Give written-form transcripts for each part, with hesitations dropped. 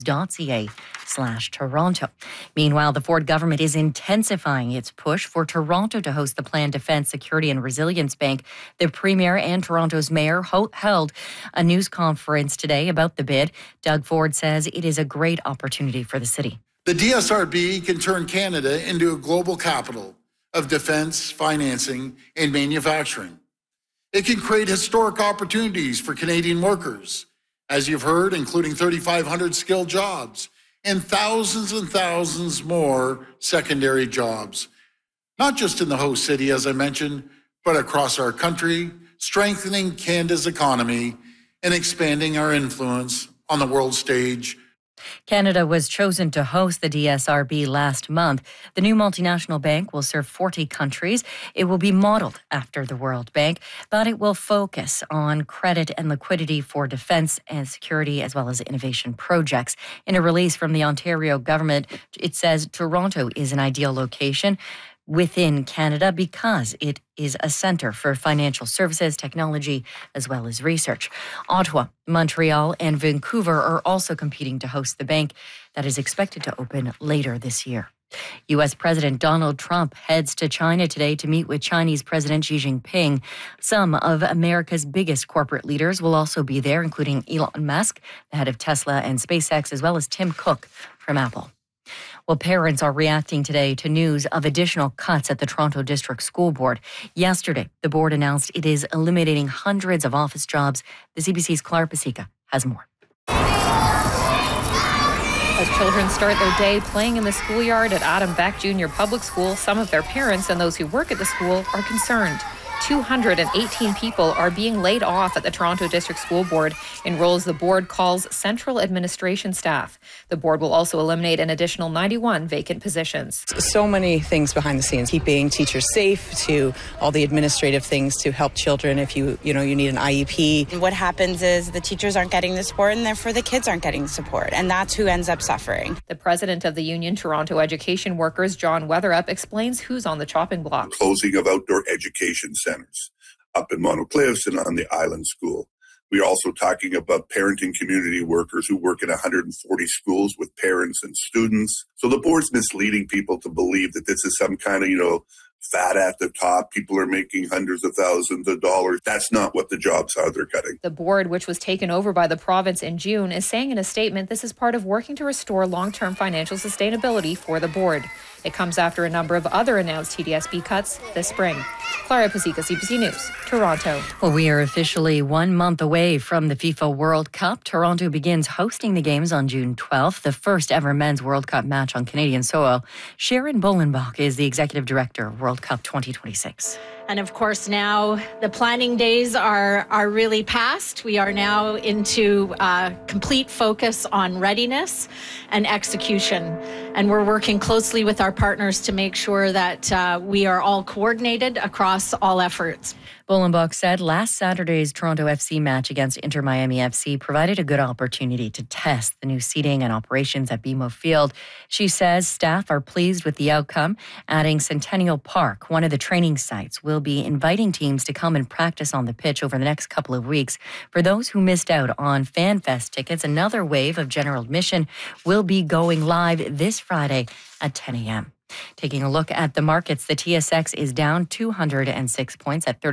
Toronto. Meanwhile, the Ford government is intensifying its push for Toronto to host the planned Defence, Security and Resilience Bank. The Premier and Toronto's Mayor held a news conference today about the bid. Doug Ford says it is a great opportunity for the city. The DSRB can turn Canada into a global capital of defence, financing and manufacturing. It can create historic opportunities for Canadian workers, as you've heard, including 3,500 skilled jobs and thousands more secondary jobs, not just in the host city, as I mentioned, but across our country, strengthening Canada's economy and expanding our influence on the world stage. Canada was chosen to host the DSRB last month. The new multinational bank will serve 40 countries. It will be modeled after the World Bank, but it will focus on credit and liquidity for defence and security as well as innovation projects. In a release from the Ontario government, it says Toronto is an ideal location within Canada because it is a centre for financial services, technology, as well as research. Ottawa, Montreal, and Vancouver are also competing to host the bank that is expected to open later this year. U.S. President Donald Trump heads to China today to meet with Chinese President Xi Jinping. Some of America's biggest corporate leaders will also be there, including Elon Musk, the head of Tesla and SpaceX, as well as Tim Cook from Apple. Well, parents are reacting today to news of additional cuts at the Toronto District School Board. Yesterday, the board announced it is eliminating hundreds of office jobs. The CBC's Clara Pasica has more. As children start their day playing in the schoolyard at Adam Beck Junior Public School, some of their parents and those who work at the school are concerned. 218 people are being laid off at the Toronto District School Board in roles the board calls central administration staff. The board will also eliminate an additional 91 vacant positions. So many things behind the scenes, keeping teachers safe to all the administrative things to help children if you need an IEP. What happens is the teachers aren't getting the support and therefore the kids aren't getting the support, and that's who ends up suffering. The president of the union, Toronto Education Workers, John Weatherup, explains who's on the chopping block. Closing of outdoor education centers up in Monocliffs and on the Island School. We're also talking about parenting community workers who work in 140 schools with parents and students. So the board's misleading people to believe that this is some kind of, fat at the top. People are making hundreds of thousands of dollars. That's not what the jobs are they're cutting. The board, which was taken over by the province in June, is saying in a statement this is part of working to restore long-term financial sustainability for the board. It comes after a number of other announced TDSB cuts this spring. Clara Pasica, CBC News, Toronto. Well, we are officially 1 month away from the FIFA World Cup. Toronto begins hosting the games on June 12th, the first ever men's World Cup match on Canadian soil. Sharon Bolenbach is the executive director of World Cup 2026. And of course, now the planning days are really past. We are now into complete focus on readiness and execution. And we're working closely with our partners to make sure that we are all coordinated across all efforts. Bolenbach said last Saturday's Toronto FC match against Inter Miami FC provided a good opportunity to test the new seating and operations at BMO Field. She says staff are pleased with the outcome, adding Centennial Park, one of the training sites, will be inviting teams to come and practice on the pitch over the next couple of weeks. For those who missed out on FanFest tickets, another wave of general admission will be going live this Friday at 10 a.m. Taking a look at the markets, the TSX is down 206 points at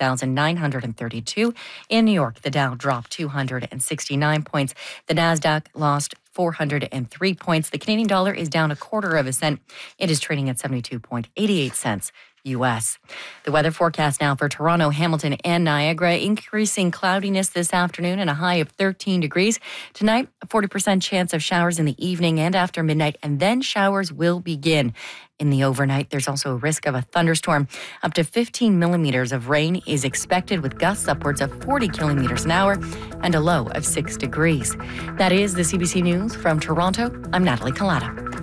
33,932. In New York, the Dow dropped 269 points. The Nasdaq lost 403 points. The Canadian dollar is down 1/4 cent. It is trading at 72.88 cents U.S. The weather forecast now for Toronto, Hamilton, and Niagara. Increasing cloudiness this afternoon and a high of 13 degrees. Tonight, a 40% chance of showers in the evening and after midnight, and then showers will begin. In the overnight, there's also a risk of a thunderstorm. Up to 15 millimeters of rain is expected with gusts upwards of 40 kilometers an hour and a low of 6 degrees. That is the CBC News from Toronto. I'm Natalie Collada.